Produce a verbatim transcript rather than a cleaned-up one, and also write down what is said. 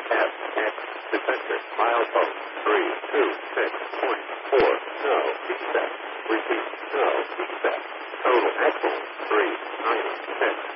F, X, detector, milepost, three two six point four, no, reset, repeat, no, reset, total axle, three ninety-six.